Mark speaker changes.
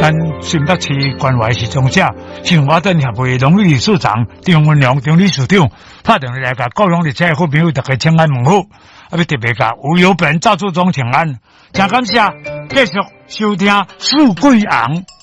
Speaker 1: 咱新北市关怀市场者新华镇协会荣誉理事长张文良张理事长拍电话来甲高雄的这好朋友大家请安问好，要特别甲吴有本赵处长请安，真感谢继续收听《富贵行》。